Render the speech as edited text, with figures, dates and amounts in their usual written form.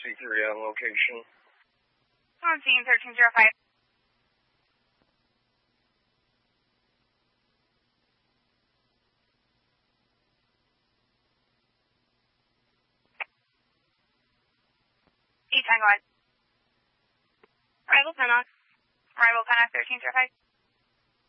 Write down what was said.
C3 on location. On scene 1305. Tango. Arrival Pennock. Arrival Pennock 1305.